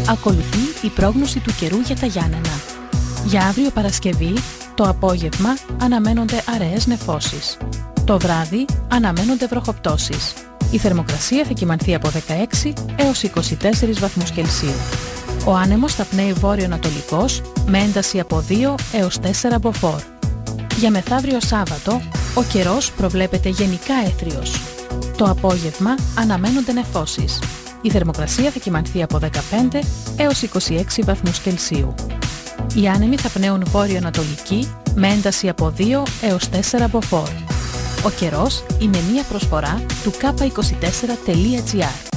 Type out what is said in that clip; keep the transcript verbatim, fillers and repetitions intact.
Ακολουθεί η πρόγνωση του καιρού για τα Γιάννενα. Για αύριο Παρασκευή, το απόγευμα αναμένονται αραιές νεφώσεις. Το βράδυ αναμένονται βροχοπτώσεις. Η θερμοκρασία θα κυμανθεί από δεκαέξι έως είκοσι τέσσερις βαθμούς Κελσίου. Ο άνεμος θα πνέει βόρειο-ανατολικός με ένταση από δύο έως τέσσερα μποφόρ. Για μεθαύριο Σάββατο, ο καιρός προβλέπεται γενικά έθριος. Το απόγευμα αναμένονται νεφώσεις. Η θερμοκρασία θα κυμανθεί από δεκαπέντε έως είκοσι έξι βαθμούς Κελσίου. Οι άνεμοι θα πνέουν βόρειο-ανατολική με ένταση από δύο έως τέσσερα μποφόρ. Ο καιρός είναι μία προσφορά του κάπα είκοσι τέσσερα τελεία τζι άρ.